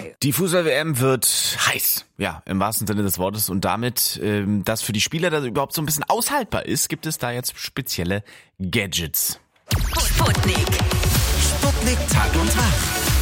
Die Fußball-WM wird heiß, ja, im wahrsten Sinne des Wortes. Und damit, dass für die Spieler das überhaupt so ein bisschen aushaltbar ist, gibt es da jetzt spezielle Gadgets. Sputnik Tag und Tag.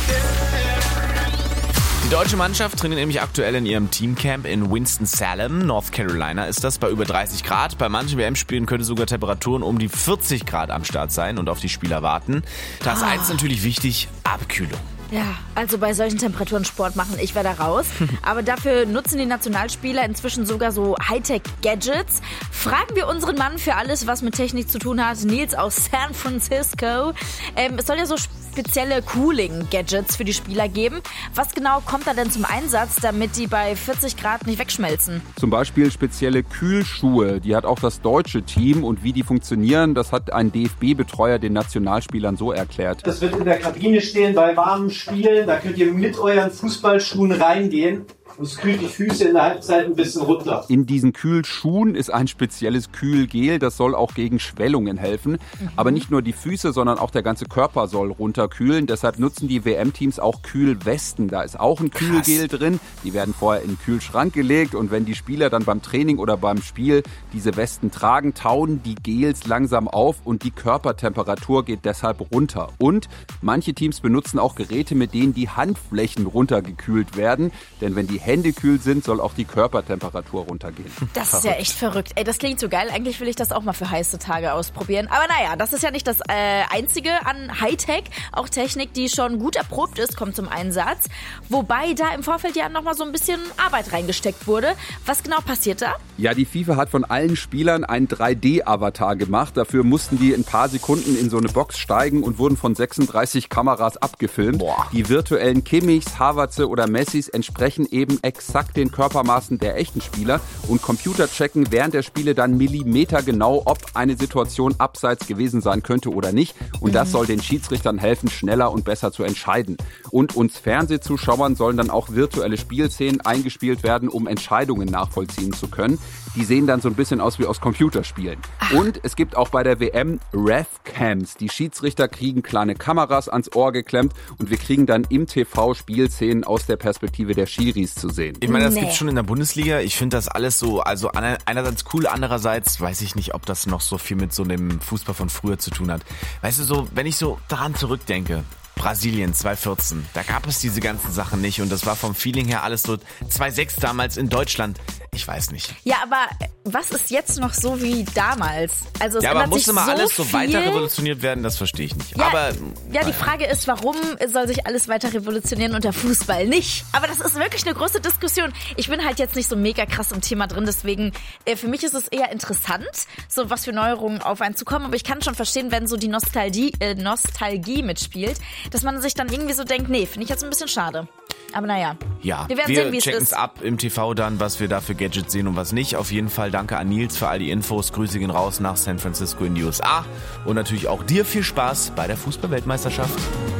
Die deutsche Mannschaft trainiert nämlich aktuell in ihrem Teamcamp in Winston-Salem, North Carolina ist das, bei über 30 Grad. Bei manchen WM-Spielen könnte sogar Temperaturen um die 40 Grad am Start sein und auf die Spieler warten. Da ist eins natürlich wichtig, Abkühlung. Ja, also bei solchen Temperaturen Sport machen, ich wäre da raus. Aber dafür nutzen die Nationalspieler inzwischen sogar so Hightech-Gadgets. Fragen wir unseren Mann für alles, was mit Technik zu tun hat, Nils aus San Francisco. Es soll ja so spezielle Cooling-Gadgets für die Spieler geben. Was genau kommt da denn zum Einsatz, damit die bei 40 Grad nicht wegschmelzen? Zum Beispiel spezielle Kühlschuhe. Die hat auch das deutsche Team. Und wie die funktionieren, das hat ein DFB-Betreuer den Nationalspielern so erklärt. Das wird in der Kabine stehen bei warmen Spielen. Da könnt ihr mit euren Fußballschuhen reingehen. Und es kühlt die Füße in der Halbzeit ein bisschen runter. In diesen Kühlschuhen ist ein spezielles Kühlgel, das soll auch gegen Schwellungen helfen. Aber nicht nur die Füße, sondern auch der ganze Körper soll runterkühlen. Deshalb nutzen die WM-Teams auch Kühlwesten. Da ist auch ein Kühlgel drin. Die werden vorher in den Kühlschrank gelegt. Und wenn die Spieler dann beim Training oder beim Spiel diese Westen tragen, tauen die Gels langsam auf und die Körpertemperatur geht deshalb runter. Und manche Teams benutzen auch Geräte, mit denen die Handflächen runtergekühlt werden. Denn wenn die Hände kühl sind, soll auch die Körpertemperatur runtergehen. Das ist ja echt verrückt. Ey, das klingt so geil. Eigentlich will ich das auch mal für heiße Tage ausprobieren. Aber naja, das ist ja nicht das Einzige an Hightech. Auch Technik, die schon gut erprobt ist, kommt zum Einsatz. Wobei da im Vorfeld ja nochmal so ein bisschen Arbeit reingesteckt wurde. Was genau passiert da? Ja, die FIFA hat von allen Spielern einen 3D-Avatar gemacht. Dafür mussten die in ein paar Sekunden in so eine Box steigen und wurden von 36 Kameras abgefilmt. Boah. Die virtuellen Kimmichs, Havertze oder Messis entsprechen eben exakt den Körpermaßen der echten Spieler und Computer checken während der Spiele dann millimetergenau, ob eine Situation abseits gewesen sein könnte oder nicht. Und das soll den Schiedsrichtern helfen, schneller und besser zu entscheiden. Und uns Fernsehzuschauern sollen dann auch virtuelle Spielszenen eingespielt werden, um Entscheidungen nachvollziehen zu können. Die sehen dann so ein bisschen aus wie aus Computerspielen. Und es gibt auch bei der WM Ref-Cams. Die Schiedsrichter kriegen kleine Kameras ans Ohr geklemmt und wir kriegen dann im TV Spielszenen aus der Perspektive der Schiris zu sehen. Ich meine, das gibt's schon in der Bundesliga. Ich finde das alles so, also einerseits cool, andererseits weiß ich nicht, ob das noch so viel mit so dem Fußball von früher zu tun hat. Weißt du, so, wenn ich so daran zurückdenke, Brasilien 2014, da gab es diese ganzen Sachen nicht und das war vom Feeling her alles so 2006 damals in Deutschland. Ich weiß nicht. Ja, aber was ist jetzt noch so wie damals? Also es aber ändert muss sich immer so alles so viel. weiter revolutioniert werden? Das verstehe ich nicht. Ja, Aber die Frage ist, warum soll sich alles weiter revolutionieren und der Fußball nicht? Aber das ist wirklich eine große Diskussion. Ich bin halt jetzt nicht so mega krass im Thema drin, deswegen für mich ist es eher interessant, so was für Neuerungen auf einen zukommen. Aber ich kann schon verstehen, wenn so die Nostalgie mitspielt, dass man sich dann irgendwie so denkt, nee, finde ich jetzt ein bisschen schade. Aber naja, ja, wir werden sehen, wie es checken es ist. ab im TV dann, was wir da für Gadgets sehen und was nicht. Auf jeden Fall danke an Nils für all die Infos. Grüße gehen raus nach San Francisco in die USA. Und natürlich auch dir viel Spaß bei der Fußball-Weltmeisterschaft.